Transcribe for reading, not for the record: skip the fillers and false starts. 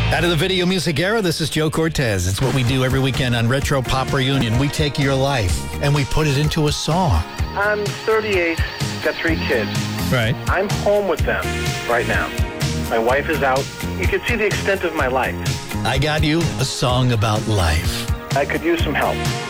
Out of the video music era, this is Joe Cortez. It's what we do every weekend on Retro Pop Reunion. We take your life and we put it into a song. I'm 38, got 3 kids. Right. I'm home with them right now. My wife is out. You can see the extent of my life. I got you a song about life. I could use some help.